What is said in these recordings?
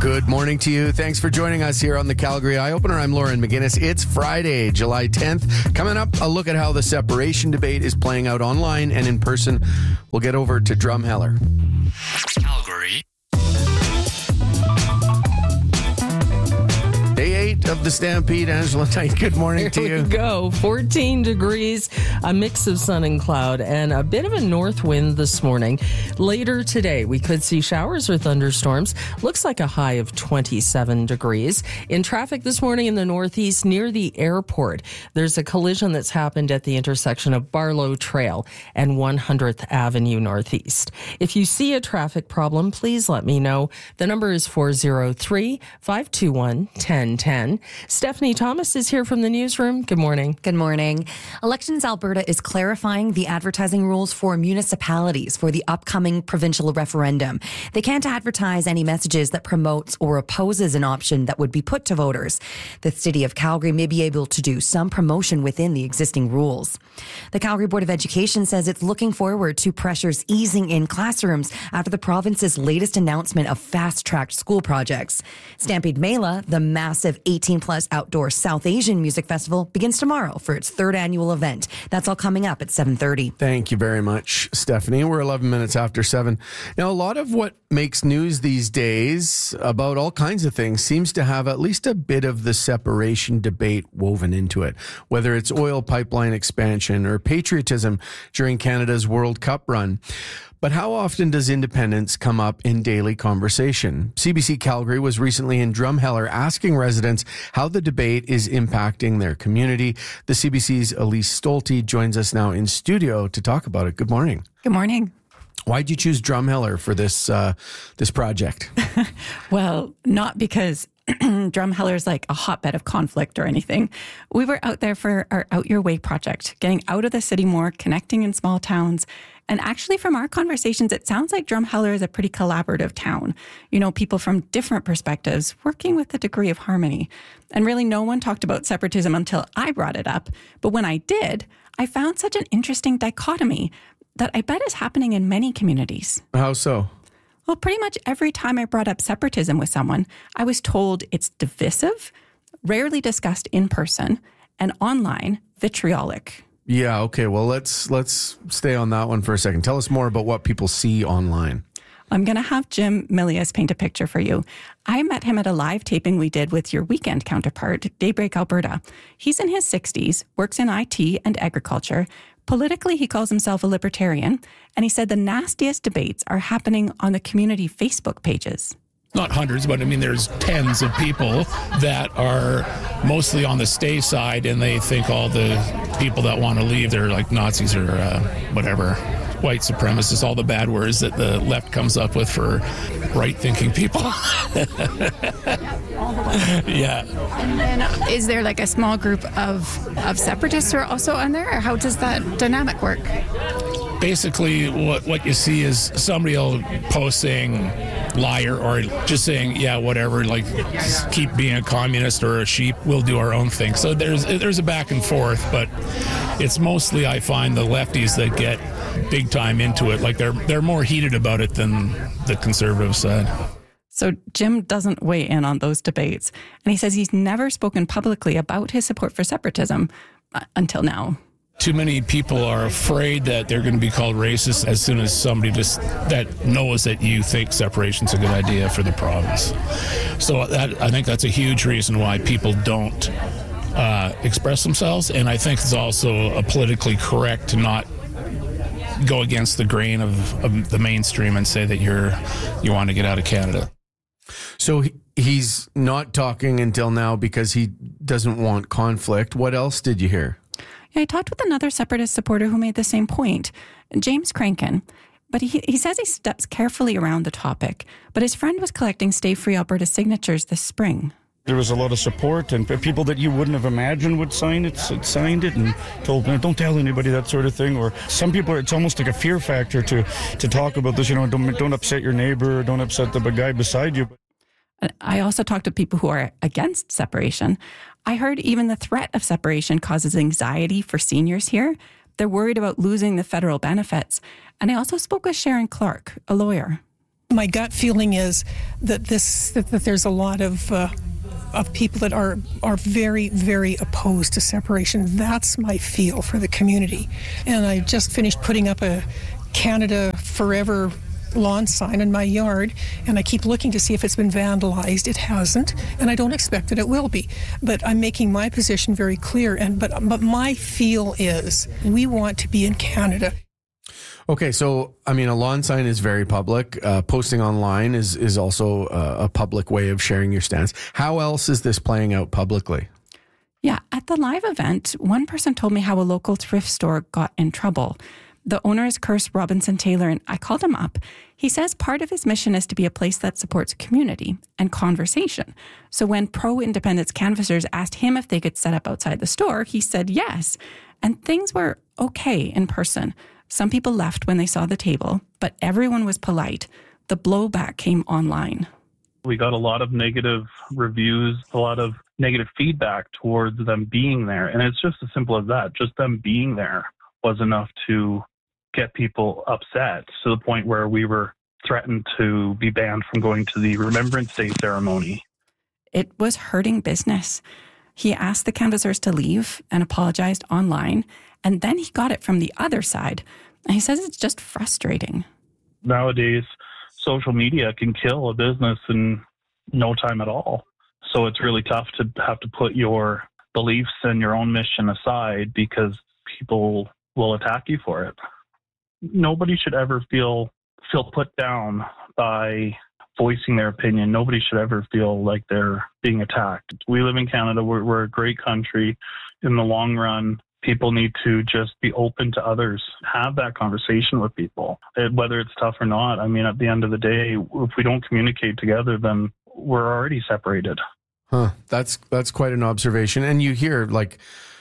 Good morning to you. Thanks for joining us here on the Calgary Eye Opener. I'm Lauren McGinnis. It's Friday, July 10th. Coming up, a look at how the separation debate is playing out online and in person. We'll get over to Drumheller. Calgary. Day 8 of the Stampede. Angela Knight, good morning to you. Here we go. 14 degrees, a mix of sun and cloud, and a bit of a north wind this morning. Later today, we could see showers or thunderstorms. Looks like a high of 27 degrees. In traffic this morning in the northeast near the airport, there's a collision that's happened at the intersection of Barlow Trail and 100th Avenue Northeast. If you see a traffic problem, please let me know. The number is 403-521-1010. Stephanie Thomas is here from the newsroom. Good morning. Good morning. Elections Alberta is clarifying the advertising rules for municipalities for the upcoming provincial referendum. They can't advertise any messages that promotes or opposes an option that would be put to voters. The City of Calgary may be able to do some promotion within the existing rules. The Calgary Board of Education says it's looking forward to pressures easing in classrooms after the province's latest announcement of fast-tracked school projects. Stampede Mela, the massive 18-plus outdoor South Asian music festival, begins tomorrow for its third annual event. That's all coming up at 7:30. Thank you very much, Stephanie. We're 11 minutes after 7. Now, a lot of what makes news these days about all kinds of things seems to have at least a bit of the separation debate woven into it, whether it's oil pipeline expansion or patriotism during Canada's World Cup run. But how often does independence come up in daily conversation? CBC Calgary was recently in Drumheller asking residents how the debate is impacting their community. The CBC's Elise Stolte joins us now in studio to talk about it. Good morning. Good morning. Why'd you choose Drumheller for this project? Well, not because Drumheller is like a hotbed of conflict or anything. We were out there for our Out Your Way project, getting out of the city more, connecting in small towns. And actually, from our conversations, it sounds like Drumheller is a pretty collaborative town. You know, people from different perspectives working with a degree of harmony. And really, no one talked about separatism until I brought it up. But when I did, I found such an interesting dichotomy that I bet is happening in many communities. How so? Well, pretty much every time I brought up separatism with someone, I was told it's divisive, rarely discussed in person, and online, vitriolic. Yeah, okay. Well, let's stay on that one for a second. Tell us more about what people see online. I'm going to have Jim Milius paint a picture for you. I met him at a live taping we did with your weekend counterpart, Daybreak Alberta. He's in his 60s, works in IT and agriculture. Politically, he calls himself a libertarian, and he said the nastiest debates are happening on the community Facebook pages. Not hundreds, but I mean, there's tens of people that are mostly on the stay side, and they think all the people that want to leave, they're like Nazis or whatever, white supremacists, all the bad words that the left comes up with for right-thinking people. Yeah. And then is there like a small group of separatists who are also on there, or how does that dynamic work? Basically, what you see is somebody will post saying liar or just saying, yeah, whatever, like just keep being a communist or a sheep, we'll do our own thing. So there's a back and forth, but it's mostly, I find, the lefties that get big time into it. Like they're more heated about it than the conservative side. So Jim doesn't weigh in on those debates, and he says he's never spoken publicly about his support for separatism until now. Too many people are afraid that they're going to be called racist as soon as somebody just that knows that you think separation's a good idea for the province. So I think that's a huge reason why people don't express themselves, and I think it's also politically correct to not go against the grain of the mainstream and say that you want to get out of Canada. So he's not talking until now because he doesn't want conflict. What else did you hear? Yeah, I talked with another separatist supporter who made the same point, James Crankin. But he says he steps carefully around the topic. But his friend was collecting Stay Free Alberta signatures this spring. There was a lot of support, and people that you wouldn't have imagined would sign it signed it and told me, don't tell anybody, that sort of thing. Or some people, it's almost like a fear factor to talk about this. You know, don't upset your neighbor, don't upset the guy beside you. I also talked to people who are against separation. I heard even the threat of separation causes anxiety for seniors here. They're worried about losing the federal benefits. And I also spoke with Sharon Clark, a lawyer. My gut feeling is that there's a lot of people that are very, very opposed to separation. That's my feel for the community. And I just finished putting up a Canada Forever lawn sign in my yard, and I keep looking to see if it's been vandalized. It hasn't, and I don't expect that it will be. But I'm making my position very clear. But my feel is we want to be in Canada. Okay, so, I mean, a lawn sign is very public. Posting online is also a public way of sharing your stance. How else is this playing out publicly? Yeah, at the live event, one person told me how a local thrift store got in trouble. The owner is Curse Robinson Taylor, and I called him up. He says part of his mission is to be a place that supports community and conversation. So when pro-independence canvassers asked him if they could set up outside the store, he said yes. And things were okay in person. Some people left when they saw the table, but everyone was polite. The blowback came online. We got a lot of negative reviews, a lot of negative feedback towards them being there. And it's just as simple as that. Just them being there was enough to get people upset to the point where we were threatened to be banned from going to the Remembrance Day ceremony. It was hurting business. He asked the canvassers to leave and apologized online, and then he got it from the other side. And he says it's just frustrating. Nowadays, social media can kill a business in no time at all. So it's really tough to have to put your beliefs and your own mission aside because people will attack you for it. Nobody should ever feel put down by voicing their opinion. Nobody should ever feel like they're being attacked. We live in Canada. We're a great country. In the long run, people need to just be open to others, have that conversation with people, whether it's tough or not. I mean, at the end of the day, if we don't communicate together, then we're already separated. Huh. That's quite an observation. And you hear like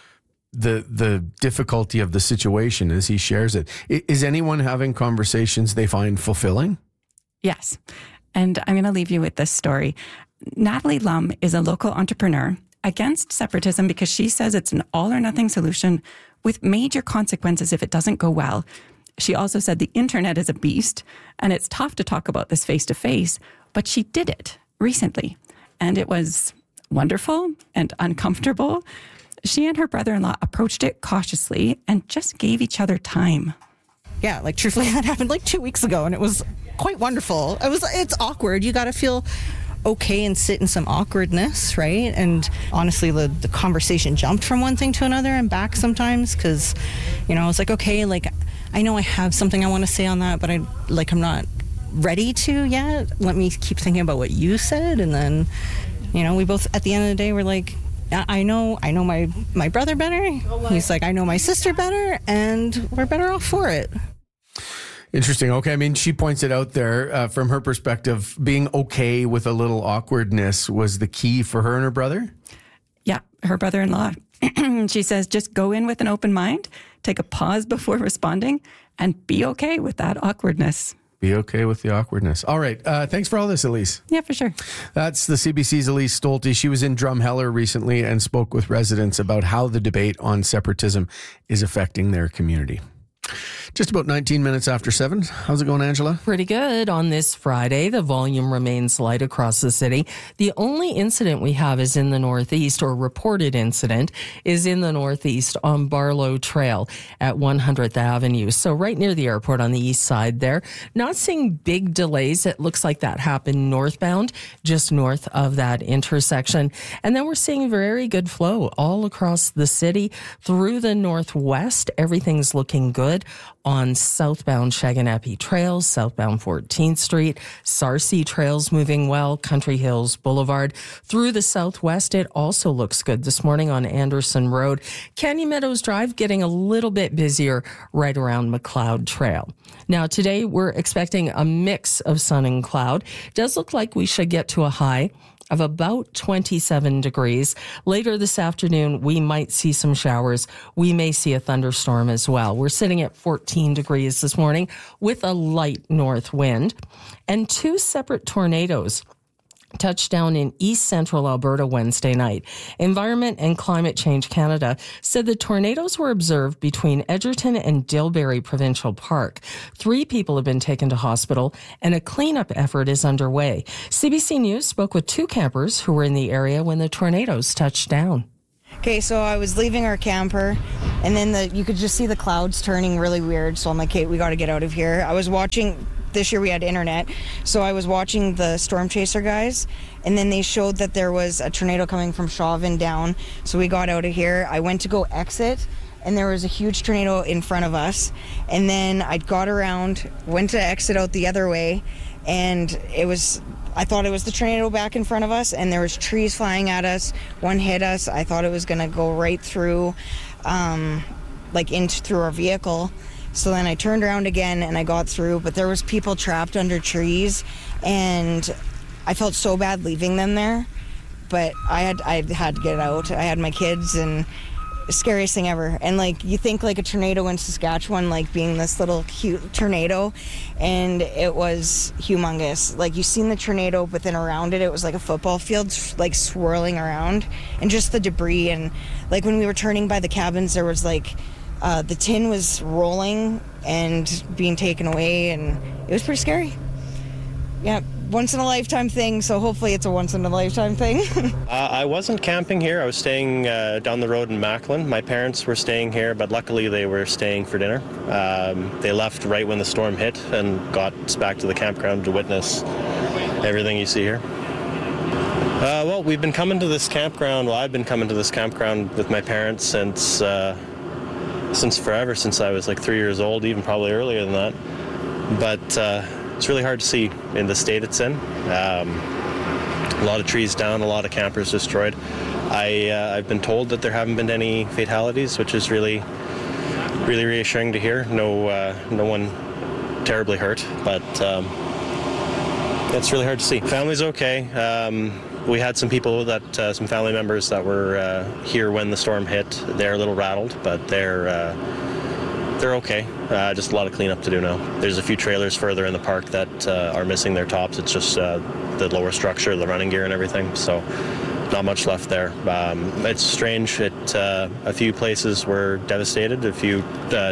the difficulty of the situation as he shares it. Is anyone having conversations they find fulfilling? Yes. And I'm going to leave you with this story. Natalie Lum is a local entrepreneur against separatism because she says it's an all or nothing solution with major consequences if it doesn't go well. She also said the internet is a beast and it's tough to talk about this face to face, but she did it recently and it was wonderful and uncomfortable. She and her brother-in-law approached it cautiously and just gave each other time. Yeah, like truthfully, that happened like 2 weeks ago and it was quite wonderful. It's awkward. You got to feel okay and sit in some awkwardness, right? And honestly, the conversation jumped from one thing to another and back sometimes because, you know, I was like, okay, like I know I have something I want to say on that, but I'm not ready to yet. Let me keep thinking about what you said. And then, you know, we both, at the end of the day, we're like, I know my brother better. He's like, I know my sister better, and we're better off for it. Interesting. Okay. I mean, she points it out there from her perspective, being okay with a little awkwardness was the key for her and her brother. Yeah, her brother-in-law. She says, just go in with an open mind, take a pause before responding, and be okay with that awkwardness. Be okay with the awkwardness. All right. Thanks for all this, Elise. Yeah, for sure. That's the CBC's Elise Stolte. She was in Drumheller recently and spoke with residents about how the debate on separatism is affecting their community. Just about 19 minutes after 7. How's it going, Angela? Pretty good. On this Friday, the volume remains light across the city. The only incident we have is in the northeast, or reported incident, is in the northeast on Barlow Trail at 100th Avenue. So right near the airport on the east side there. Not seeing big delays. It looks like that happened northbound, just north of that intersection. And then we're seeing very good flow all across the city through the northwest. Everything's looking good on southbound Shaganappi Trails, southbound 14th Street, Sarcee Trails moving well, Country Hills Boulevard. Through the southwest, it also looks good this morning on Anderson Road. Canyon Meadows Drive getting a little bit busier right around McLeod Trail. Now, today we're expecting a mix of sun and cloud. It does look like we should get to a high of about 27 degrees. Later this afternoon, we might see some showers. We may see a thunderstorm as well. We're sitting at 14 degrees this morning with a light north wind and 2 separate tornadoes touched down in east central Alberta Wednesday night. Environment and Climate Change Canada said the tornadoes were observed between Edgerton and Dilberry Provincial Park. 3 people have been taken to hospital and a cleanup effort is underway. CBC News spoke with 2 campers who were in the area when the tornadoes touched down. Okay, so I was leaving our camper, and then you could just see the clouds turning really weird, so I'm like, okay, we got to get out of here. I was watching... This year we had internet, so I was watching the Storm Chaser guys, and then they showed that there was a tornado coming from Chauvin down, so we got out of here. I went to go exit, and there was a huge tornado in front of us, and then I got around, went to exit out the other way, and I thought it was the tornado back in front of us, and there was trees flying at us. One hit us. I thought it was going to go right through, through our vehicle. So then I turned around again and I got through, but there was people trapped under trees, and I felt so bad leaving them there, but I had to get out. I had my kids, and scariest thing ever. And you think a tornado in Saskatchewan being this little cute tornado, and it was humongous. You've seen the tornado, but then around it was like a football field swirling around, and just the debris. And when we were turning by the cabins, there was the tin was rolling and being taken away, and it was pretty scary. Yeah, once in a lifetime thing, so hopefully it's a once in a lifetime thing. I wasn't camping here. I was staying down the road in Macklin. My parents were staying here, but luckily they were staying for dinner. They left right when the storm hit and got us back to the campground to witness everything you see here. Well, we've been coming to this campground. Well, I've been coming to this campground with my parents since forever, since I was 3 years old, even probably earlier than that. But it's really hard to see in the state it's in. A lot of trees down, a lot of campers destroyed. I've been told that there haven't been any fatalities, which is really, really reassuring to hear. No one terribly hurt, but it's really hard to see. Family's okay. We had some people some family members that were here when the storm hit. They're a little rattled, but they're okay. Just a lot of cleanup to do now. There's a few trailers further in the park that are missing their tops. It's just the lower structure, the running gear and everything. So not much left there. It's strange. A few places were devastated. A few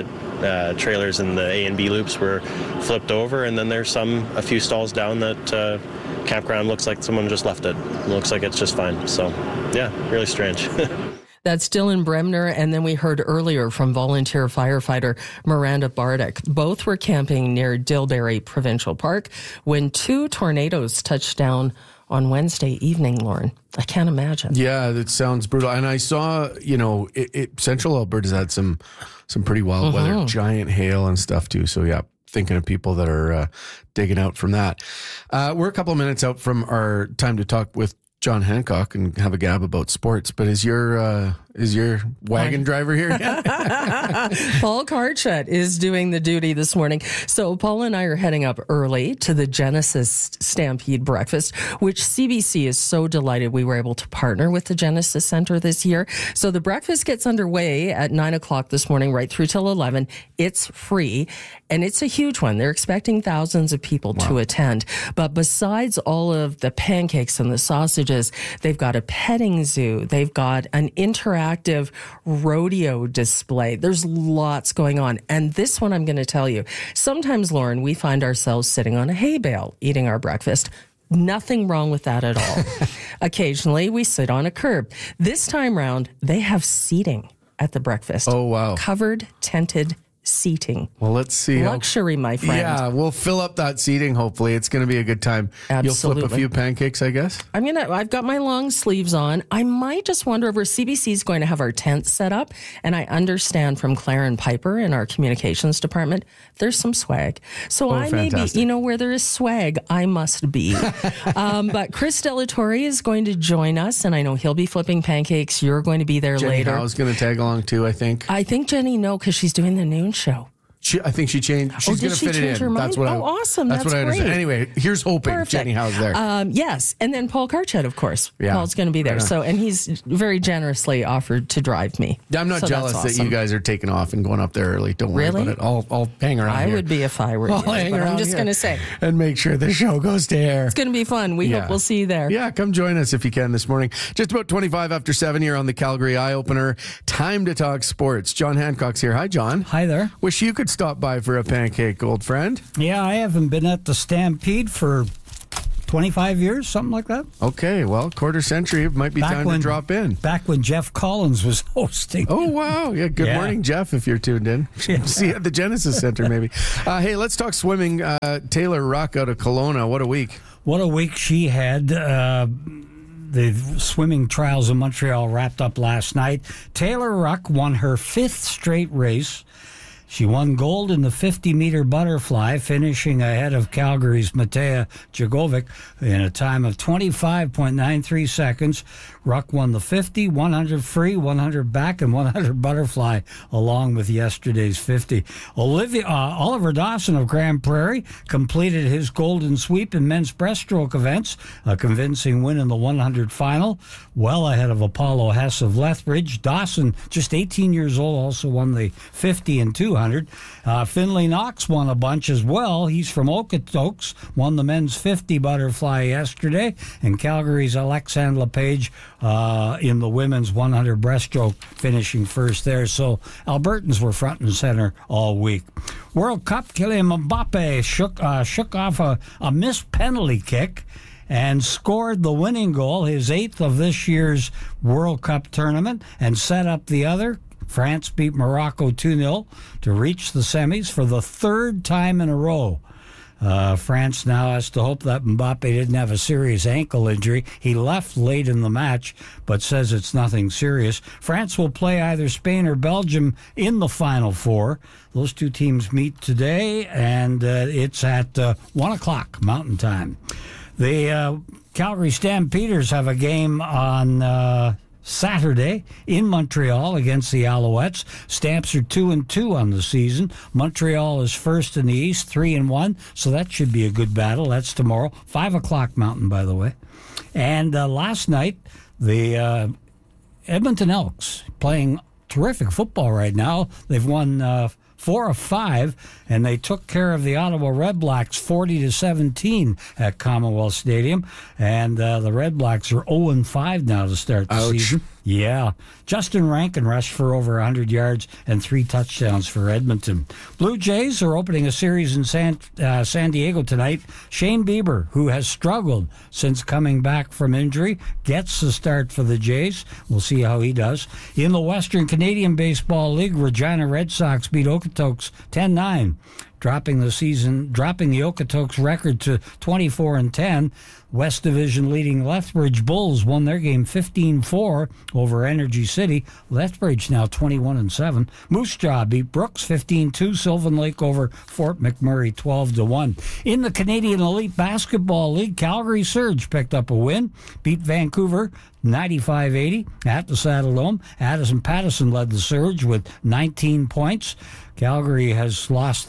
trailers in the A and B loops were flipped over, and then there's a few stalls down that campground looks like someone just left it. Looks like it's just fine. So yeah, really strange. That's Dylan Bremner, and then we heard earlier from volunteer firefighter Miranda Bardick. Both were camping near Dilberry Provincial Park when 2 tornadoes touched down on Wednesday evening, Lauren. I can't imagine. Yeah, that sounds brutal. And I saw, Central Alberta's had some pretty wild weather, giant hail and stuff too. So yeah, thinking of people that are digging out from that. We're a couple of minutes out from our time to talk with John Hancock and have a gab about sports, but is your wagon driver here yet? Paul Karchet is doing the duty this morning. So Paul and I are heading up early to the Genesis Stampede Breakfast, which CBC is so delighted we were able to partner with the Genesis Center this year. So the breakfast gets underway at 9 o'clock this morning, right through till 11. It's free, and it's a huge one. They're expecting thousands of people to attend. But besides all of the pancakes and the sausages, they've got a petting zoo. They've got an interactive rodeo display. There's lots going on. And this one, I'm going to tell you, sometimes, Lauren, we find ourselves sitting on a hay bale eating our breakfast. Nothing wrong with that at all. Occasionally, we sit on a curb. This time round, they have seating at the breakfast. Oh, wow. Covered, tented seating. Well, let's see. Luxury, my friend. Yeah, we'll fill up that seating. Hopefully, it's going to be a good time. Absolutely. You'll flip a few pancakes, I guess. I've got my long sleeves on. I might just wander over. CBC is going to have our tent set up, and I understand from Claire and Piper in our communications department, there's some swag. So I fantastic. may be, where there is swag, I must be. But Chris Delatorre is going to join us, and I know he'll be flipping pancakes. You're going to be there Jenny later. Howe's going to tag along too, I think. I think Jenny, no, because she's doing the noon show. I think she changed. She's going to fit it in. That's what awesome. That's what I understand. Great. Anyway, here's hoping. Perfect. Jenny Howe's there. Yes. And then Paul Karchet, of course. Yeah. Paul's going to be there. So, and he's very generously offered to drive me. Yeah, I'm not jealous that you guys are taking off and going up there early. Don't worry about it. I'll hang around I here. would be if I were you. I'm just going to say. And make sure the show goes to air. It's going to be fun. We hope we'll see you there. Yeah, come join us if you can this morning. Just about 25 after 7 here on the Calgary Eye Opener. Time to talk sports. John Hancock's here. Hi, John. Hi there. Wish you could stop by for a pancake, old friend. Yeah, I haven't been at the Stampede for 25 years, something like that. Okay, well, quarter century, it might be time to drop in. Back when Jeff Collins was hosting. Oh, wow. Yeah, good morning, Jeff, if you're tuned in. See you at the Genesis Center, maybe. Hey, let's talk swimming. Taylor Ruck out of Kelowna. What a week. What a week she had. The swimming trials in Montreal wrapped up last night. Taylor Ruck won her 5th straight race. She won gold in the 50-meter butterfly, finishing ahead of Calgary's Matea Jagovic in a time of 25.93 seconds. Ruck won the 50, 100 free, 100 back, and 100 butterfly, along with yesterday's 50. Oliver Dawson of Grand Prairie completed his golden sweep in men's breaststroke events, a convincing win in the 100 final, well ahead of Apollo Hess of Lethbridge. Dawson, just 18 years old, also won the 50 and 200. Finley Knox won a bunch as well. He's from Okotoks, won the men's 50 butterfly yesterday, and Calgary's Alexandre Lepage in the women's 100 breaststroke, finishing first there. So Albertans were front and center all week. World Cup, Kylian Mbappe shook off a missed penalty kick and scored the winning goal, his 8th of this year's World Cup tournament, and set up the other. France beat Morocco 2-0 to reach the semis for the 3rd time in a row. France now has to hope that Mbappe didn't have a serious ankle injury. He left late in the match, but says it's nothing serious. France will play either Spain or Belgium in the Final Four. Those two teams meet today, and it's at 1 o'clock Mountain Time. The Calgary Stampeders have a game on Saturday in Montreal against the Alouettes. Stamps are 2-2 on the season. Montreal is first in the East, 3-1, so that should be a good battle. That's tomorrow, 5 o'clock Mountain, by the way. And last night, the Edmonton Elks playing terrific football right now. They've won 4 of 5, and they took care of the Ottawa Red Blacks 40-17 at Commonwealth Stadium. And the Red Blacks are 0-5 now to start the season. Yeah. Justin Rankin rushed for over 100 yards and 3 touchdowns for Edmonton. Blue Jays are opening a series in San Diego tonight. Shane Bieber, who has struggled since coming back from injury, gets the start for the Jays. We'll see how he does. In the Western Canadian Baseball League, Regina Red Sox beat Okotoks 10-9. Dropping the Okotoks record to 24-10. West Division leading Lethbridge Bulls won their game 15-4 over Energy City. Lethbridge now 21-7. Moose Jaw beat Brooks 15-2. Sylvan Lake over Fort McMurray 12-1. In the Canadian Elite Basketball League, Calgary Surge picked up a win, beat Vancouver 95-80 at the Saddledome. Addison Patterson led the Surge with 19 points. Calgary has lost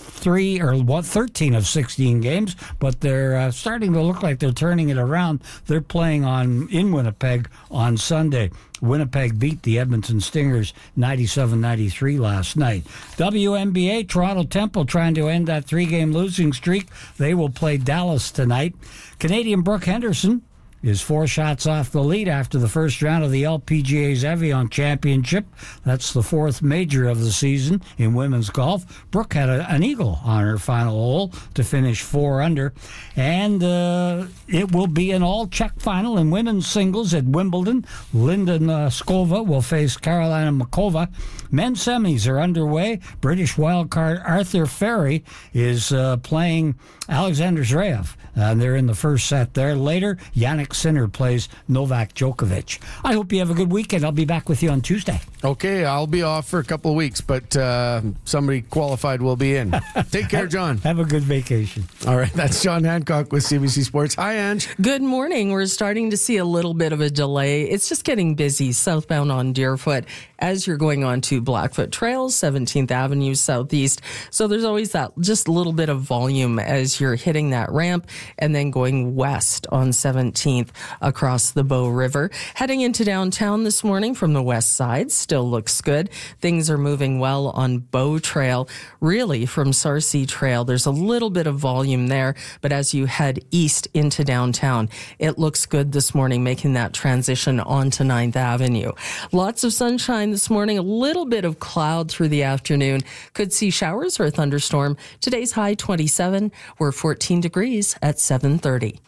13 of 16 games, but they're starting to look like they're turning it around. They're playing in Winnipeg on Sunday. Winnipeg beat the Edmonton Stingers 97-93 last night. WNBA, Toronto Temple trying to end that 3-game losing streak. They will play Dallas tonight. Canadian Brooke Henderson is 4 shots off the lead after the first round of the LPGA's Evian Championship. That's the 4th major of the season in women's golf. Brooke had an eagle on her final hole to finish 4 under. And it will be an all-check final in women's singles at Wimbledon. Linda Skova will face Carolina Makova. Men's semis are underway. British wildcard Arthur Ferry is playing Alexander Zverev. They're in the first set there. Later, Yannick Sinner plays Novak Djokovic. I hope you have a good weekend. I'll be back with you on Tuesday. Okay, I'll be off for a couple of weeks, but somebody qualified will be in. Take care, John. Have a good vacation. All right, that's John Hancock with CBC Sports. Hi, Ange. Good morning. We're starting to see a little bit of a delay. It's just getting busy southbound on Deerfoot as you're going on to Blackfoot Trails, 17th Avenue Southeast. So there's always that just a little bit of volume as you're hitting that ramp and then going west on 17th across the Bow River. Heading into downtown this morning from the west side, still looks good. Things are moving well on Bow Trail. Really, from Sarcee Trail, there's a little bit of volume there, but as you head east into downtown, it looks good this morning, making that transition onto 9th Avenue. Lots of sunshine this morning, a little bit of cloud through the afternoon. Could see showers or a thunderstorm. Today's high 27. We're 14 degrees at 7:30.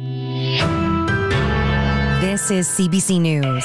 This is CBC News.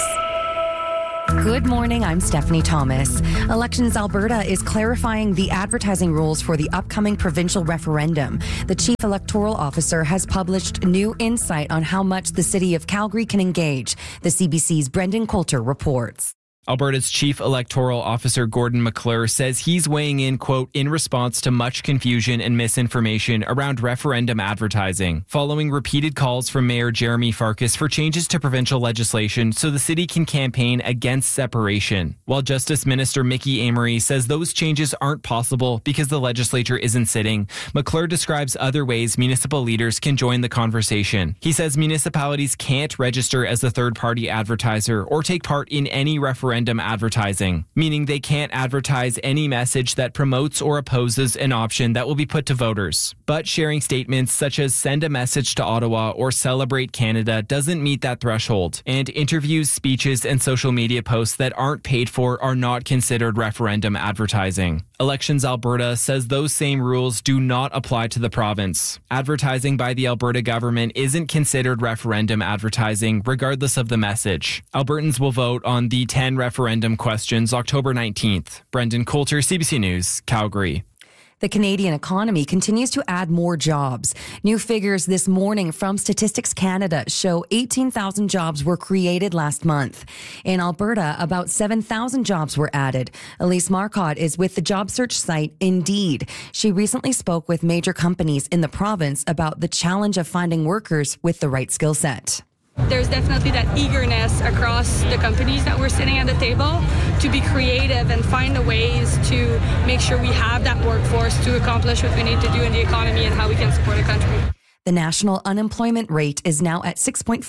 Good morning, I'm Stephanie Thomas. Elections Alberta is clarifying the advertising rules for the upcoming provincial referendum. The Chief Electoral Officer has published new insight on how much the City of Calgary can engage. The CBC's Brendan Coulter reports. Alberta's Chief Electoral Officer Gordon McClure says he's weighing in, quote, in response to much confusion and misinformation around referendum advertising, following repeated calls from Mayor Jeremy Farkas for changes to provincial legislation so the city can campaign against separation. While Justice Minister Mickey Amory says those changes aren't possible because the legislature isn't sitting, McClure describes other ways municipal leaders can join the conversation. He says municipalities can't register as a third-party advertiser or take part in any referendum advertising, meaning they can't advertise any message that promotes or opposes an option that will be put to voters. But sharing statements such as send a message to Ottawa or celebrate Canada doesn't meet that threshold, and interviews, speeches, and social media posts that aren't paid for are not considered referendum advertising. Elections Alberta says those same rules do not apply to the province. Advertising by the Alberta government isn't considered referendum advertising, regardless of the message. Albertans will vote on the 10 referendum questions October 19th. Brendan Coulter, CBC News, Calgary. The Canadian economy continues to add more jobs. New figures this morning from Statistics Canada show 18,000 jobs were created last month. In Alberta, about 7,000 jobs were added. Elise Marcotte is with the job search site Indeed. She recently spoke with major companies in the province about the challenge of finding workers with the right skill set. There's definitely that eagerness across the companies that we're sitting at the table to be creative and find the ways to make sure we have that workforce to accomplish what we need to do in the economy and how we can support the country. The national unemployment rate is now at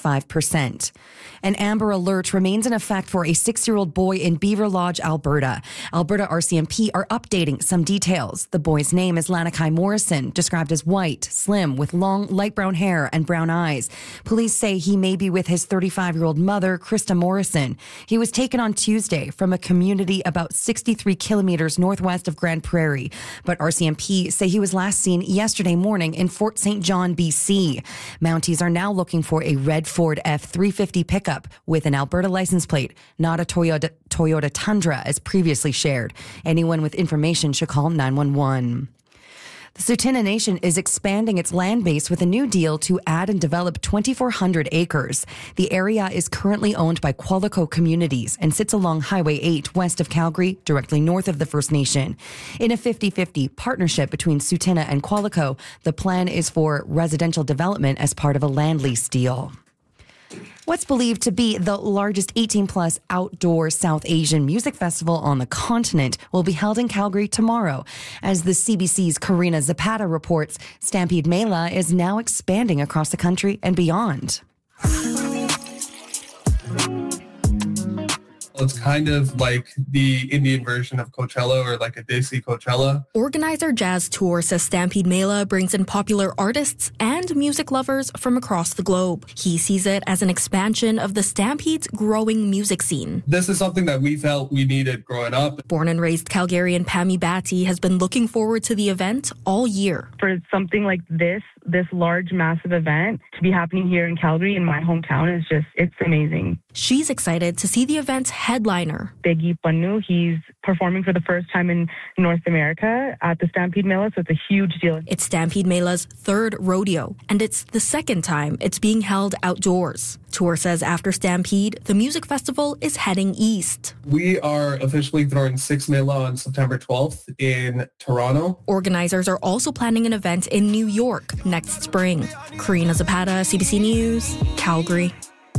6.5%. An Amber Alert remains in effect for a 6-year-old boy in Beaver Lodge, Alberta. Alberta RCMP are updating some details. The boy's name is Lanakai Morrison, described as white, slim, with long, light brown hair and brown eyes. Police say he may be with his 35-year-old mother, Krista Morrison. He was taken on Tuesday from a community about 63 kilometers northwest of Grand Prairie. But RCMP say he was last seen yesterday morning in Fort St. John, BC. Mounties are now looking for a red Ford F-350 pickup with an Alberta license plate, not a Toyota Tundra as previously shared. Anyone with information should call 911. The Tsuut'ina Nation is expanding its land base with a new deal to add and develop 2,400 acres. The area is currently owned by Qualico Communities and sits along Highway 8 west of Calgary, directly north of the First Nation. In a 50-50 partnership between Tsuut'ina and Qualico, the plan is for residential development as part of a land lease deal. What's believed to be the largest 18-plus outdoor South Asian music festival on the continent will be held in Calgary tomorrow. As the CBC's Karina Zapata reports, Stampede Mela is now expanding across the country and beyond. It's kind of like the Indian version of Coachella or like a Desi Coachella. Organizer Jazz Tour says Stampede Mela brings in popular artists and music lovers from across the globe. He sees it as an expansion of the Stampede's growing music scene. This is something that we felt we needed growing up. Born and raised Calgarian Pammy Batty has been looking forward to the event all year. For something like this large, massive event to be happening here in Calgary, in my hometown, it's amazing. She's excited to see the event's headliner. Biggie Pannu, he's performing for the first time in North America at the Stampede Mela, so it's a huge deal. It's Stampede Mela's third rodeo, and it's the second time it's being held outdoors. Tour says after Stampede, the music festival is heading east. We are officially throwing Six Mela on September 12th in Toronto. Organizers are also planning an event in New York next spring. Karina Zapata, CBC News, Calgary.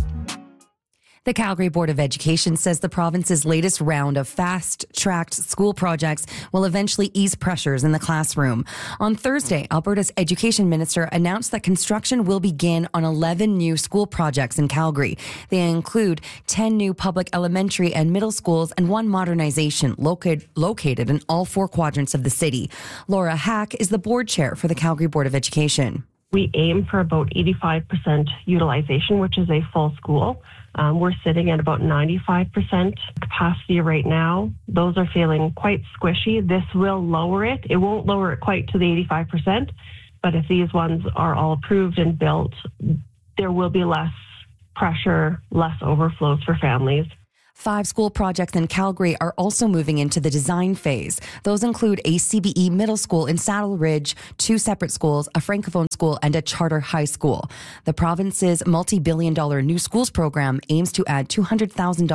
The Calgary Board of Education says the province's latest round of fast-tracked school projects will eventually ease pressures in the classroom. On Thursday, Alberta's education minister announced that construction will begin on 11 new school projects in Calgary. They include 10 new public elementary and middle schools and one modernization located in all four quadrants of the city. Laura Hack is the board chair for the Calgary Board of Education. We aim for about 85% utilization, which is a full school. We're sitting at about 95% capacity right now. Those are feeling quite squishy. This will lower it. It won't lower it quite to the 85%, but if these ones are all approved and built, there will be less pressure, less overflows for families. 5 school projects in Calgary are also moving into the design phase. Those include a CBE middle school in Saddle Ridge, 2 separate schools, a francophone school, and a charter high school. The province's multi-billion-dollar new schools program aims to add 200,000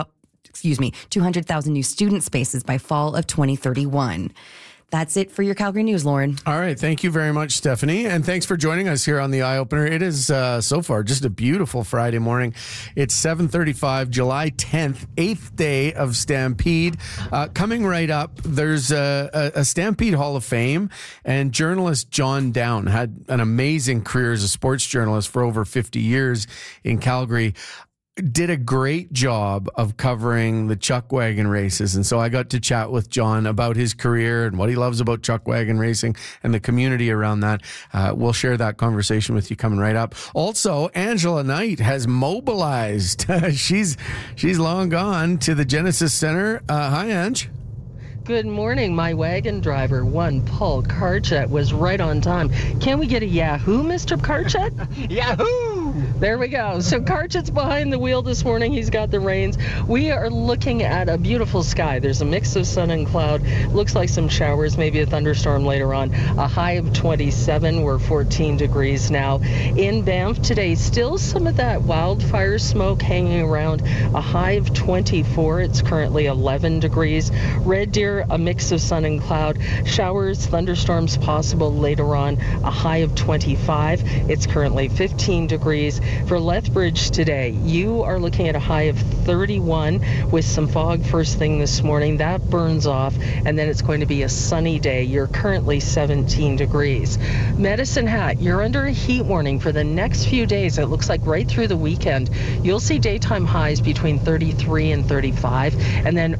new student spaces by fall of 2031. That's it for your Calgary News, Lauren. All right. Thank you very much, Stephanie. And thanks for joining us here on the Eye Opener. It is so far just a beautiful Friday morning. It's 7:35, July 10th, 8th day of Stampede. Coming right up, there's a Stampede Hall of Fame, and journalist John Down had an amazing career as a sports journalist for over 50 years in Calgary. Did a great job of covering the chuck wagon races. And so I got to chat with John about his career and what he loves about chuck wagon racing and the community around that. We'll share that conversation with you coming right up. Also, Angela Knight has mobilized. She's long gone to the Genesis Center. Hi, Ange. Good morning. My wagon driver, Paul Karchet, was right on time. Can we get a Yahoo, Mr. Karchet? Yahoo! There we go. So Karchet's behind the wheel this morning. He's got the reins. We are looking at a beautiful sky. There's a mix of sun and cloud. Looks like some showers, maybe a thunderstorm later on. A high of 27. We're 14 degrees now. In Banff today, still some of that wildfire smoke hanging around. A high of 24. It's currently 11 degrees. Red Deer, a mix of sun and cloud. Showers, thunderstorms possible later on. A high of 25. It's currently 15 degrees. For Lethbridge today, you are looking at a high of 31 with some fog first thing this morning. That burns off, and then it's going to be a sunny day. You're currently 17 degrees. Medicine Hat, you're under a heat warning for the next few days. It looks like right through the weekend. You'll see daytime highs between 33 and 35, and then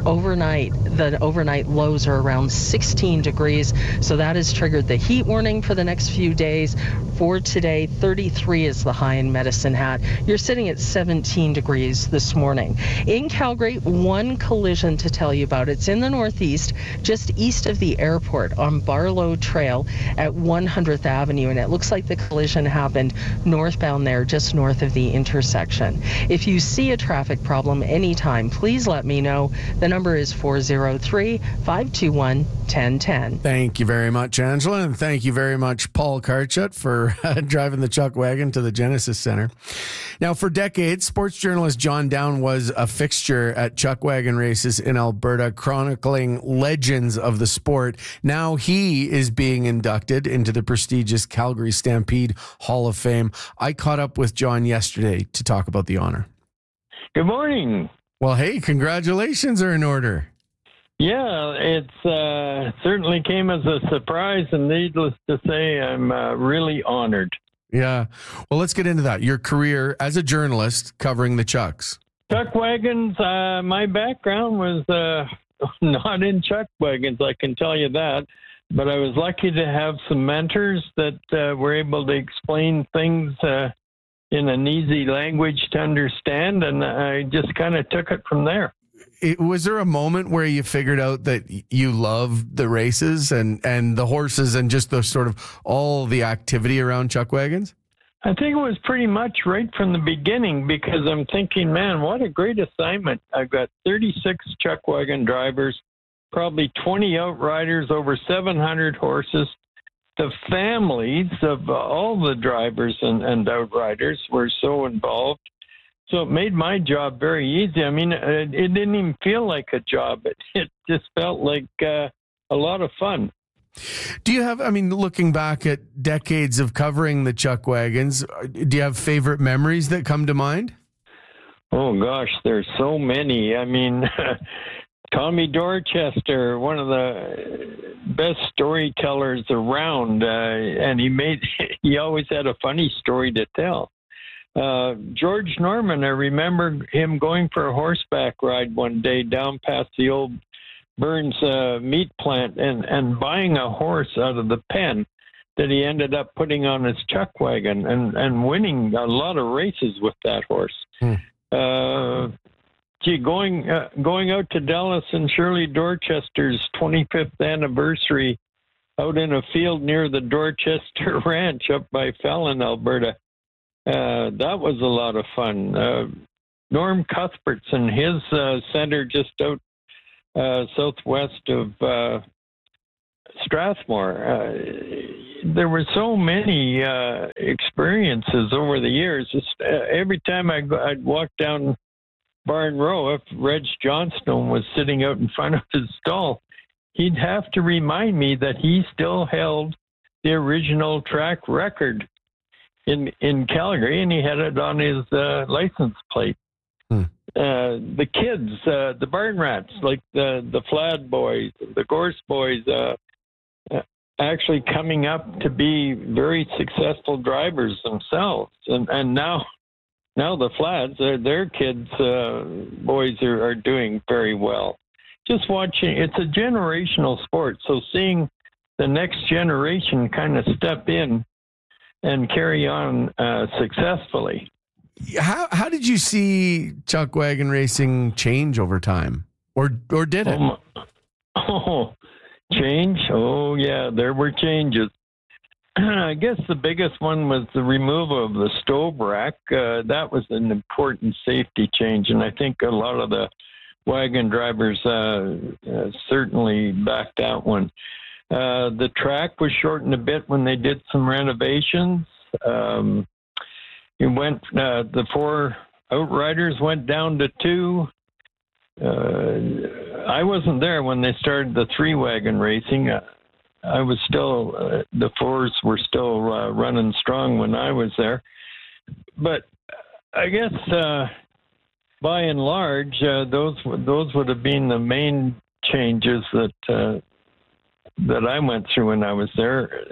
the overnight lows are around 16 degrees. So that has triggered the heat warning for the next few days. For today, 33 is the high in Medicine Hat. You're sitting at 17 degrees this morning. In Calgary, one collision to tell you about. It's in the northeast, just east of the airport on Barlow Trail at 100th Avenue, and it looks like the collision happened northbound there, just north of the intersection. If you see a traffic problem anytime, please let me know. The number is 403-521-1010. Thank you very much, Angela, and thank you very much, Paul Karchet, for driving the chuck wagon to the Genesis Center. Now, for decades, sports journalist John Down was a fixture at chuck wagon races in Alberta, chronicling legends of the sport. Now he is being inducted into the prestigious Calgary Stampede Hall of Fame. I caught up with John yesterday to talk about the honor. Good morning. Well, hey, congratulations are in order. Yeah, it certainly came as a surprise, and needless to say, I'm really honored. Yeah. Well, let's get into that. Your career as a journalist covering the chucks. Chuck wagons, my background was not in chuck wagons, I can tell you that. But I was lucky to have some mentors that were able to explain things in an easy language to understand, and I just kind of took it from there. Was there a moment where you figured out that you loved the races and the horses and just the sort of all the activity around chuck wagons? I think it was pretty much right from the beginning, because I'm thinking, man, what a great assignment. I've got 36 chuck wagon drivers, probably 20 outriders, over 700 horses. The families of all the drivers and outriders were so involved. So it made my job very easy. I mean, it didn't even feel like a job. It just felt like a lot of fun. Do you have, I mean, looking back at decades of covering the Chuck Wagons, do you have favorite memories that come to mind? Oh, gosh, there's so many. I mean, Tommy Dorchester, one of the best storytellers around, and he always had a funny story to tell. George Norman, I remember him going for a horseback ride one day down past the old Burns meat plant and buying a horse out of the pen that he ended up putting on his chuck wagon and winning a lot of races with that horse. Going out to Dallas and Shirley Dorchester's 25th anniversary out in a field near the Dorchester Ranch up by Fallon, Alberta. That was a lot of fun. Norm Cuthbert's and his center just out southwest of Strathmore. There were so many experiences over the years. Just, every time I'd walk down Barn Row, if Reg Johnstone was sitting out in front of his stall, he'd have to remind me that he still held the original track record in Calgary, and he had it on his license plate. The kids, the Barn Rats, like the Flad boys, the Gorse boys, actually coming up to be very successful drivers themselves. And now the Flads, their kids, boys are doing very well. Just watching, it's a generational sport. So seeing the next generation kind of step in and carry on successfully. How did you see chuck wagon racing change over time, or did it? Change? Oh yeah, there were changes. I guess the biggest one was the removal of the stove rack. That was an important safety change, and I think a lot of the wagon drivers certainly backed that one. The track was shortened a bit when they did some renovations. The 4 outriders went down to 2. I wasn't there when they started the 3 wagon racing. I was still, the 4s were still running strong when I was there. But I guess by and large, those would have been the main changes that I went through when I was there.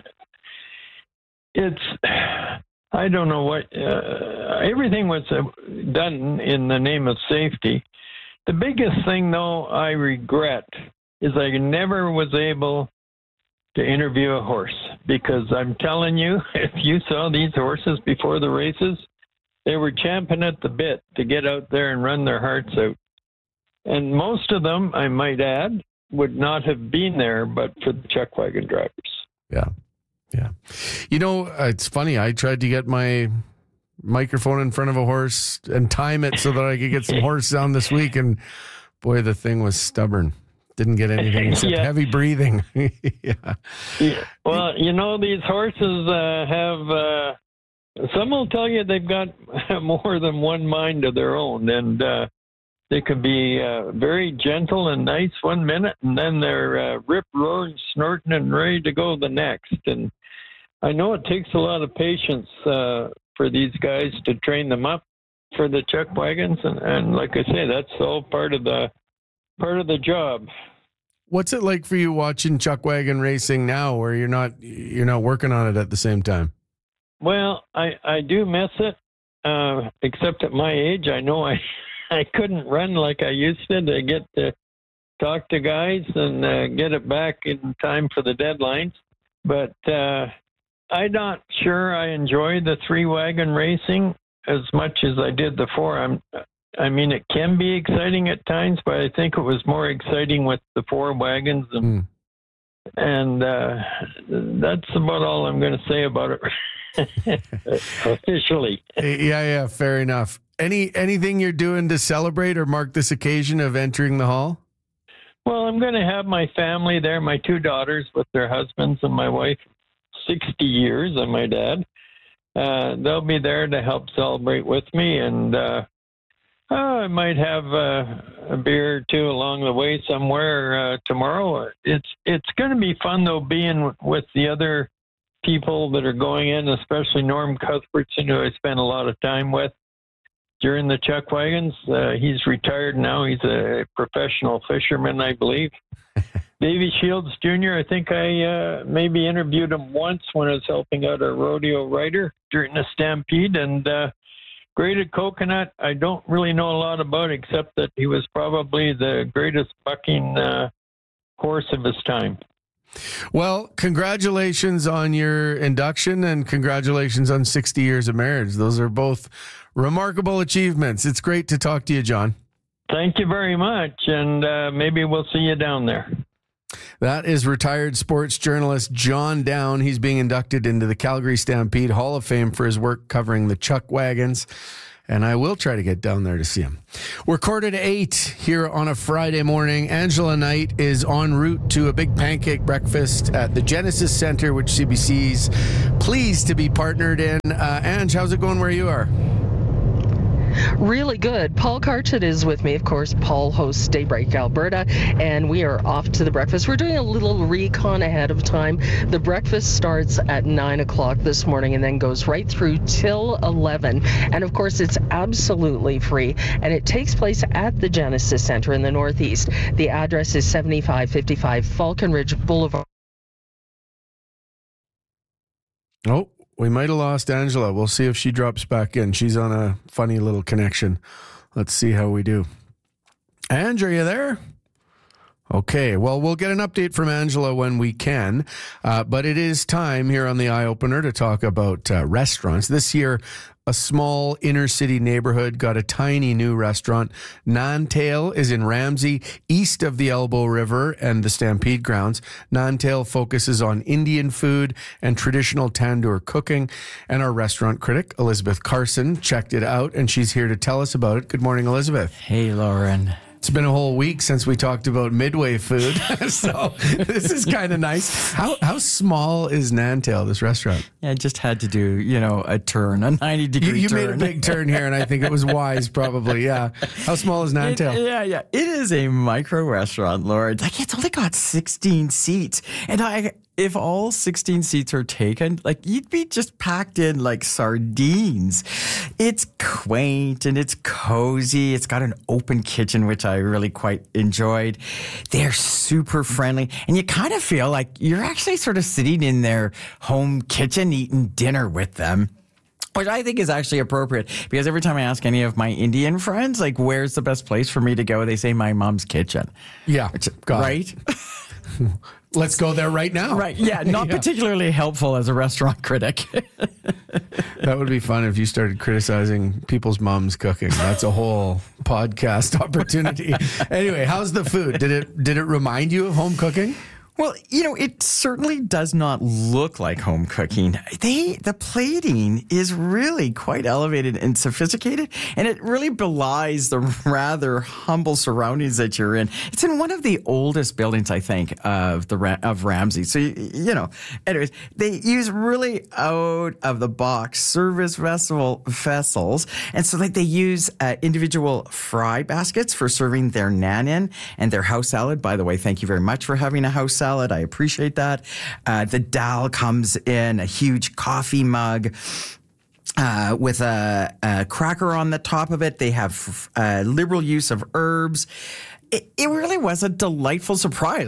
I don't know what, everything was done in the name of safety. The biggest thing, though, I regret is I never was able to interview a horse, because I'm telling you, if you saw these horses before the races, they were champing at the bit to get out there and run their hearts out. And most of them, I might add, would not have been there but for the chuck wagon drivers. Yeah. Yeah. You know, it's funny. I tried to get my microphone in front of a horse and time it so that I could get some horse sound this week. And boy, the thing was stubborn. Didn't get anything except heavy breathing. Yeah. Well, you know, these horses have, some will tell you they've got more than one mind of their own. And they could be very gentle and nice one minute, and then they're rip-roaring, snorting, and ready to go the next. And I know it takes a lot of patience for these guys to train them up for the chuck wagons, and like I say, that's all part of the job. What's it like for you watching chuck wagon racing now, where you're not working on it at the same time? Well, I do miss it, except at my age, I know I couldn't run like I used to get to talk to guys and get it back in time for the deadlines. But I'm not sure I enjoy the 3 wagon racing as much as I did the 4. I mean, it can be exciting at times, but I think it was more exciting with the 4 wagons. And that's about all I'm going to say about it officially. Yeah, fair enough. Anything you're doing to celebrate or mark this occasion of entering the hall? Well, I'm going to have my family there, my 2 daughters with their husbands and my wife, 60 years, I might add. They'll be there to help celebrate with me, and I might have a beer or two along the way somewhere tomorrow. It's going to be fun, though, being with the other people that are going in, especially Norm Cuthbertson, who I spent a lot of time with during the chuck wagons. He's retired now. He's a professional fisherman, I believe. Davy Shields Jr., I think I maybe interviewed him once when I was helping out a rodeo rider during the Stampede. And Graded Coconut, I don't really know a lot about, except that he was probably the greatest bucking horse of his time. Well, congratulations on your induction and congratulations on 60 years of marriage. Those are both remarkable achievements. It's great to talk to you, John. Thank you very much, and maybe we'll see you down there. That is retired sports journalist John Down. He's being inducted into the Calgary Stampede Hall of Fame for his work covering the chuck wagons. And I will try to get down there to see him. We're 7:45 here on a Friday morning. Angela Knight is en route to a big pancake breakfast at the Genesis Center, which CBC's pleased to be partnered in. Ange, how's it going where you are? Really good. Paul Carchett is with me. Of course, Paul hosts Daybreak Alberta, and we are off to the breakfast. We're doing a little recon ahead of time. The breakfast starts at 9 o'clock this morning and then goes right through till 11. And of course, it's absolutely free, and it takes place at the Genesis Center in the Northeast. The address is 7555 Falcon Ridge Boulevard. Oh, we might have lost Angela. We'll see if she drops back in. She's on a funny little connection. Let's see how we do. Ange, are you there? Okay, well, we'll get an update from Angela when we can, but it is time here on the Eye Opener to talk about restaurants. This year, a small inner city neighborhood got a tiny new restaurant. Nantail is in Ramsey, east of the Elbow River and the Stampede grounds. Nantail focuses on Indian food and traditional tandoor cooking. And our restaurant critic, Elizabeth Carson, checked it out, and she's here to tell us about it. Good morning, Elizabeth. Hey, Lauren. It's been a whole week since we talked about Midway food, so this is kind of nice. How small is Nantail, this restaurant? Yeah, I just had to do, a turn, a 90-degree turn. You made a big turn here, and I think it was wise, probably, yeah. How small is Nantail? Yeah. It is a micro restaurant, Lauren. It's only got 16 seats, and if all 16 seats are taken, you'd be just packed in like sardines. It's quaint and it's cozy. It's got an open kitchen, which I really quite enjoyed. They're super friendly, and you kind of feel like you're actually sort of sitting in their home kitchen eating dinner with them. Which I think is actually appropriate, because every time I ask any of my Indian friends, where's the best place for me to go, they say my mom's kitchen. Yeah. Right? Let's go there right now. Right. Yeah. Not particularly helpful as a restaurant critic. That would be fun if you started criticizing people's moms cooking. That's a whole podcast opportunity. Anyway, how's the food? Did it remind you of home cooking? Well, it certainly does not look like home cooking. The plating is really quite elevated and sophisticated, and it really belies the rather humble surroundings that you're in. It's in one of the oldest buildings, I think, of Ramsey. So, anyways, they use really out of the box service vessels, and so they use individual fry baskets for serving their naan in, and their house salad. By the way, thank you very much for having a house salad. I appreciate that. The dal comes in a huge coffee mug with a cracker on the top of it. They have liberal use of herbs. It really was a delightful surprise.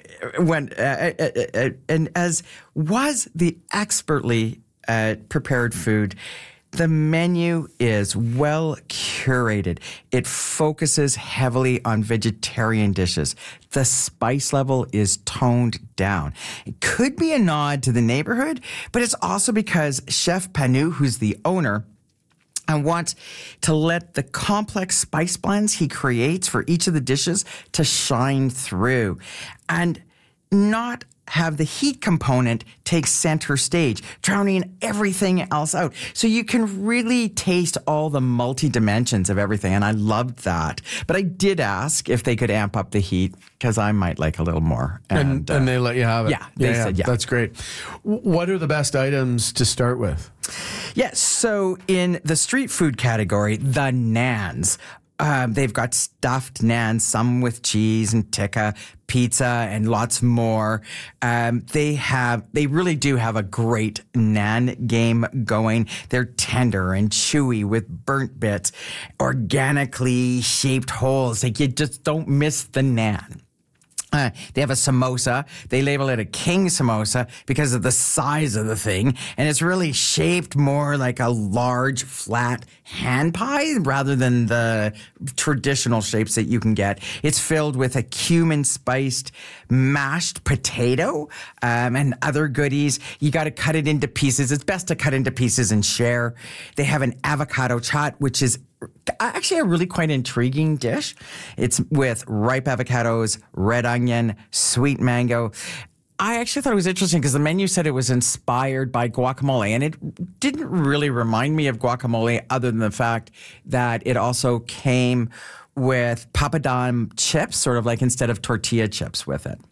And as was the expertly prepared food, the menu is well curated. It focuses heavily on vegetarian dishes. The spice level is toned down. It could be a nod to the neighborhood, but it's also because Chef Panu, who's the owner, and wants to let the complex spice blends he creates for each of the dishes to shine through and not have the heat component take center stage, drowning everything else out. So you can really taste all the multi-dimensions of everything, and I loved that. But I did ask if they could amp up the heat, because I might like a little more. And they let you have it. Yeah, they said yeah. That's great. What are the best items to start with? Yes, so in the street food category, the naans They've got stuffed naan, some with cheese and tikka, pizza, and lots more. They really do have a great naan game going. They're tender and chewy with burnt bits, organically shaped holes. Like, you just don't miss the naan. They have a samosa. They label it a king samosa because of the size of the thing. And it's really shaped more like a large, flat hand pie rather than the traditional shapes that you can get. It's filled with a cumin-spiced mashed potato and other goodies. You got to cut it into pieces. It's best to cut into pieces and share. They have an avocado chaat, which is actually a really quite intriguing dish. It's with ripe avocados, red onion, sweet mango. I actually thought it was interesting because the menu said it was inspired by guacamole, and it didn't really remind me of guacamole other than the fact that it also came with papadum chips, sort of like instead of tortilla chips with it.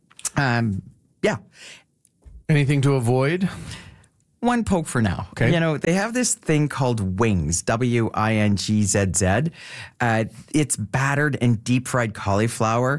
Yeah. Anything to avoid? One poke for now. Okay. You know, they have this thing called wings, WINGZZ. It's battered and deep fried cauliflower.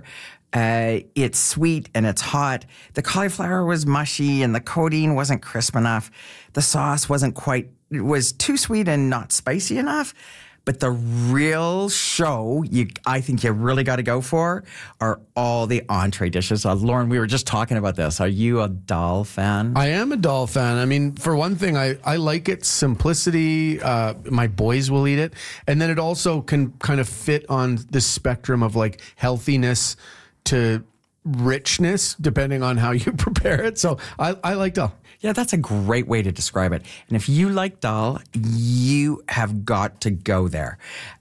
It's sweet and it's hot. The cauliflower was mushy and the coating wasn't crisp enough. The sauce it was too sweet and not spicy enough. But the real show I think you really got to go for are all the entree dishes. Lauren, we were just talking about this. Are you a dal fan? I am a dal fan. I mean, for one thing, I like its simplicity. My boys will eat it. And then it also can kind of fit on the spectrum of like healthiness to richness, depending on how you prepare it. So I like dal. Yeah, that's a great way to describe it. And if you like dal, you have got to go there.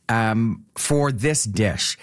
For this dish,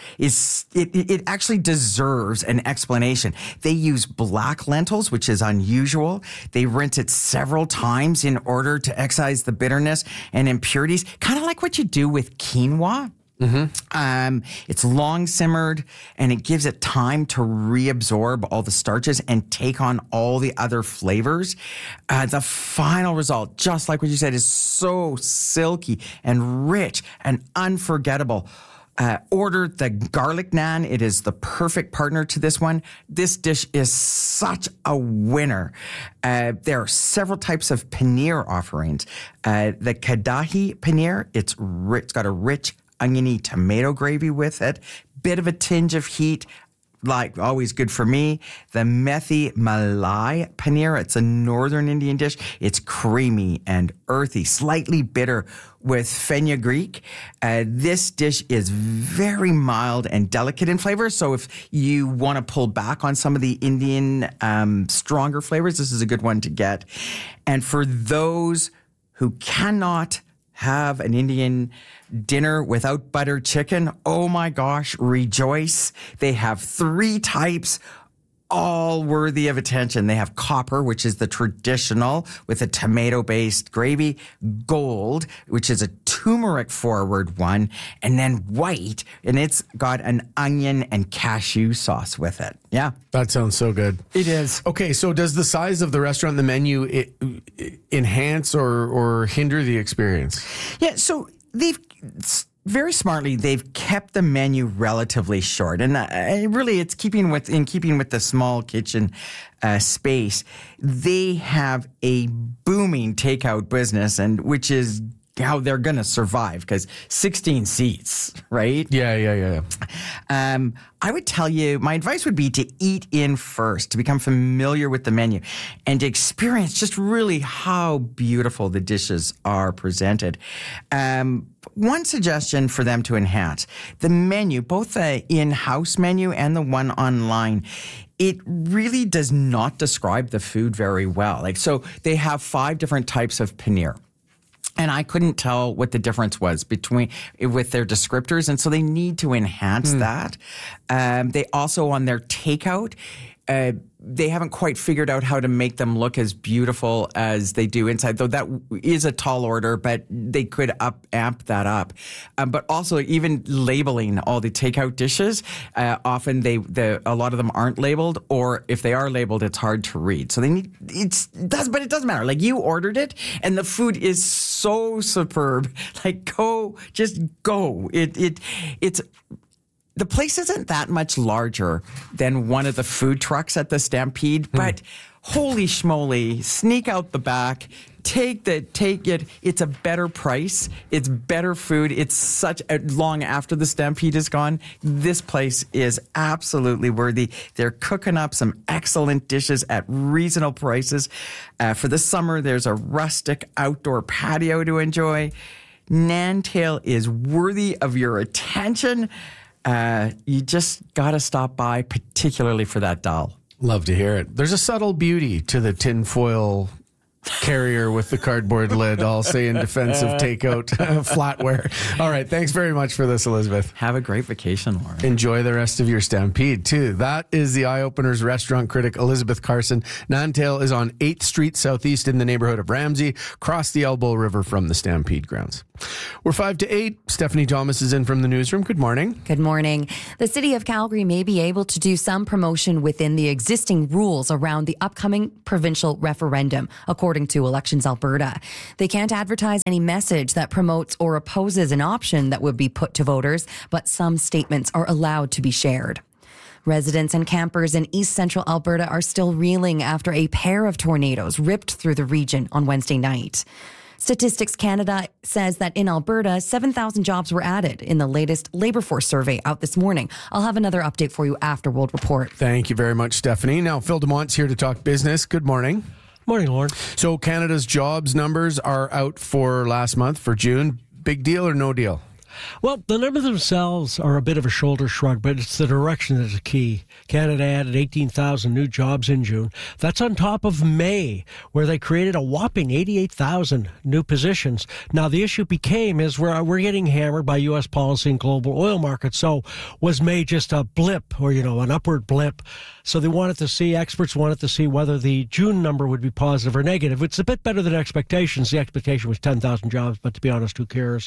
it actually deserves an explanation. They use black lentils, which is unusual. They rinse it several times in order to excise the bitterness and impurities, kind of like what you do with quinoa. Mm-hmm. It's long simmered and it gives it time to reabsorb all the starches and take on all the other flavors. The final result, just like what you said, is so silky and rich and unforgettable. Order the garlic naan. It is the perfect partner to this one. This dish is such a winner. There are several types of paneer offerings. The Kadahi paneer, it's got a rich oniony tomato gravy with it, bit of a tinge of heat, like always good for me. The Methi Malai paneer, it's a northern Indian dish. It's creamy and earthy, slightly bitter with fenugreek. This dish is very mild and delicate in flavor. So if you want to pull back on some of the Indian stronger flavors, this is a good one to get. And for those who cannot have an Indian dinner without butter chicken, oh my gosh, rejoice. They have 3 types, all worthy of attention. They have copper, which is the traditional with a tomato-based gravy, gold, which is a turmeric-forward one, and then white, and it's got an onion and cashew sauce with it. Yeah. That sounds so good. It is. Okay, so does the size of the restaurant, the menu, enhance or hinder the experience? Yeah, so very smartly, they've kept the menu relatively short, and really, it's in keeping with the small kitchen space. They have a booming takeout business, and which is how they're going to survive, because 16 seats, right? Yeah. I would tell you, my advice would be to eat in first, to become familiar with the menu, and to experience just really how beautiful the dishes are presented. One suggestion for them to enhance, the menu, both the in-house menu and the one online, it really does not describe the food very well. So they have 5 different types of paneer. And I couldn't tell what the difference was with their descriptors, and so they need to enhance that. They also, on their takeout, they haven't quite figured out how to make them look as beautiful as they do inside, though that is a tall order, but they could amp that up. But also even labeling all the takeout dishes, often a lot of them aren't labeled, or if they are labeled, it's hard to read. So but it doesn't matter. Like, you ordered it and the food is so superb. Like, just go. It's the place isn't that much larger than one of the food trucks at the Stampede, but holy schmoly, sneak out the back, take it. It's a better price. It's better food. It's long after the Stampede is gone. This place is absolutely worthy. They're cooking up some excellent dishes at reasonable prices. For the summer, there's a rustic outdoor patio to enjoy. Nantail is worthy of your attention. You just got to stop by, particularly for that dal. Love to hear it. There's a subtle beauty to the tinfoil carrier with the cardboard lid, I'll say, in defense of takeout flatware. All right. Thanks very much for this, Elizabeth. Have a great vacation, Lauren. Enjoy the rest of your Stampede, too. That is the Eye Openers restaurant critic, Elizabeth Carson. Nantail is on 8th Street Southeast in the neighborhood of Ramsey, across the Elbow River from the Stampede grounds. We're 5 to 8. Stephanie Thomas is in from the newsroom. Good morning. Good morning. The city of Calgary may be able to do some promotion within the existing rules around the upcoming provincial referendum, according to Elections Alberta. They can't advertise any message that promotes or opposes an option that would be put to voters, but some statements are allowed to be shared. Residents and campers in east central Alberta are still reeling after a pair of tornadoes ripped through the region on Wednesday night. Statistics Canada says that in Alberta, 7,000 jobs were added in the latest labor force survey out this morning. I'll have another update for you after World Report. Thank you very much, Stephanie. Now, Phil DeMont's here to talk business. Good morning. Morning, Lauren. So Canada's jobs numbers are out for last month, for June. Big deal or no deal? Well, the numbers themselves are a bit of a shoulder shrug, but it's the direction that's key. Canada added 18,000 new jobs in June. That's on top of May, where they created a whopping 88,000 new positions. Now, the issue is we're getting hammered by U.S. policy and global oil markets. So was May just a blip or, an upward blip? So experts wanted to see whether the June number would be positive or negative. It's a bit better than expectations. The expectation was 10,000 jobs, but to be honest, who cares?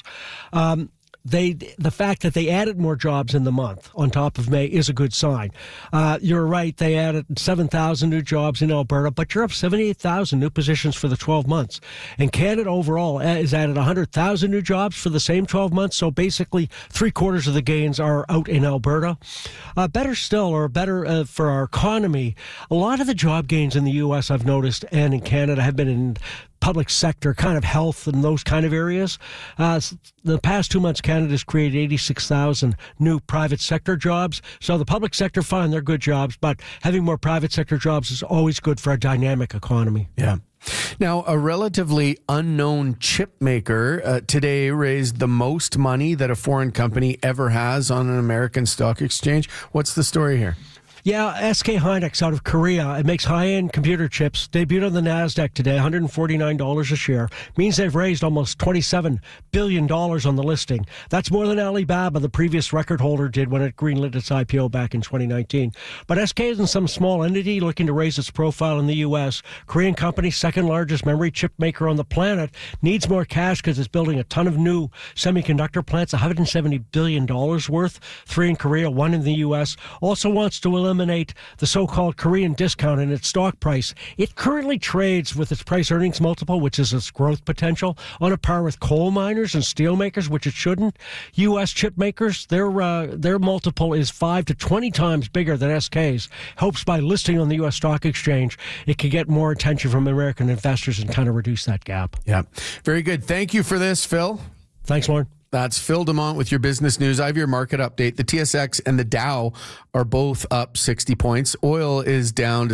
The fact that they added more jobs in the month on top of May is a good sign. You're right, they added 7,000 new jobs in Alberta, but you're up 78,000 new positions for the 12 months. And Canada overall has added 100,000 new jobs for the same 12 months, so basically 3/4 of the gains are out in Alberta. Better for our economy, a lot of the job gains in the U.S. I've noticed and in Canada have been in public sector, kind of health and those kind of areas. The past 2 months, Canada's created 86,000 new private sector jobs. So the public sector, fine, they're good jobs, but having more private sector jobs is always good for a dynamic economy. Yeah. Now, a relatively unknown chip maker today raised the most money that a foreign company ever has on an American stock exchange. What's the story here? Yeah, SK Hynix out of Korea. It makes high-end computer chips. Debuted on the NASDAQ today, $149 a share. Means they've raised almost $27 billion on the listing. That's more than Alibaba, the previous record holder, did when it greenlit its IPO back in 2019. But SK isn't some small entity looking to raise its profile in the U.S. Korean company, second largest memory chip maker on the planet, needs more cash because it's building a ton of new semiconductor plants, $170 billion worth, 3 in Korea, 1 in the U.S. Also wants to eliminate the so-called Korean discount in its stock price. It currently trades with its price-earnings multiple, which is its growth potential, on a par with coal miners and steel makers, which it shouldn't. U.S. chip makers, their multiple is 5 to 20 times bigger than SK's. Hopes by listing on the U.S. stock exchange, it could get more attention from American investors and kind of reduce that gap. Yeah, very good. Thank you for this, Phil. Thanks, Lauren. That's Phil DeMont with your business news. I have your market update. The TSX and the Dow are both up 60 points. Oil is down to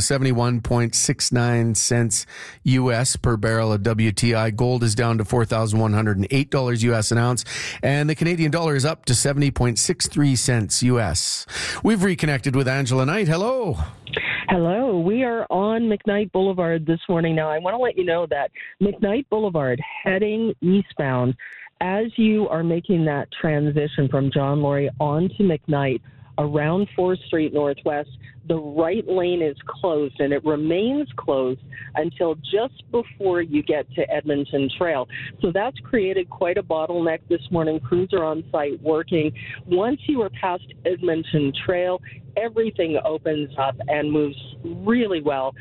71.69 cents U.S. per barrel of WTI. Gold is down to $4,108 U.S. an ounce. And the Canadian dollar is up to 70.63 cents U.S. We've reconnected with Angela Knight. Hello. Hello. We are on McKnight Boulevard this morning. Now, I want to let you know that McKnight Boulevard heading eastbound, as you are making that transition from John Laurie onto McKnight, around 4th Street Northwest. The right lane is closed, and it remains closed until just before you get to Edmonton Trail. So that's created quite a bottleneck this morning. Crews are on site working. Once you are past Edmonton Trail, everything opens up and moves really well.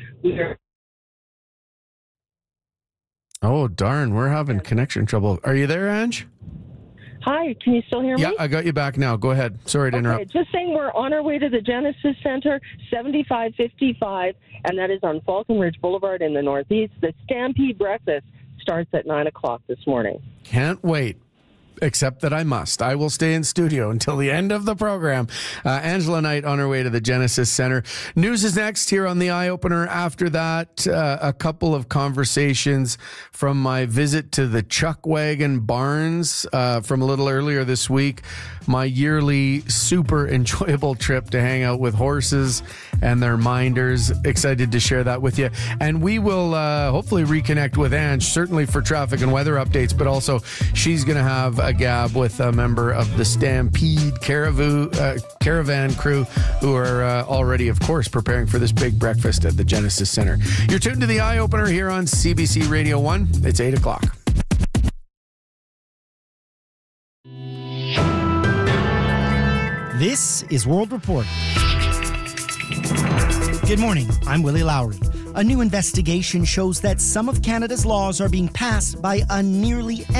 Oh, darn. We're having connection trouble. Are you there, Ange? Hi, can you still hear me? Yeah, I got you back now. Go ahead. Sorry to interrupt. Just saying we're on our way to the Genesis Center, 7555, and that is on Falcon Ridge Boulevard in the Northeast. The Stampede Breakfast starts at 9 o'clock this morning. Can't wait. Except that I must. I will stay in studio until the end of the program. Angela Knight on her way to the Genesis Center. News is next here on the Eye Opener. After that, a couple of conversations from my visit to the Chuckwagon Barns from a little earlier this week. My yearly super enjoyable trip to hang out with horses and their minders. Excited to share that with you. And we will hopefully reconnect with Ange, certainly for traffic and weather updates, but also she's going to have a gab with a member of the Stampede Caravan crew who are already, of course, preparing for this big breakfast at the Genesis Center. You're tuned to the Eye Opener here on CBC Radio 1. It's 8 o'clock. This is World Report. Good morning, I'm Willie Lowry. A new investigation shows that some of Canada's laws are being passed by a nearly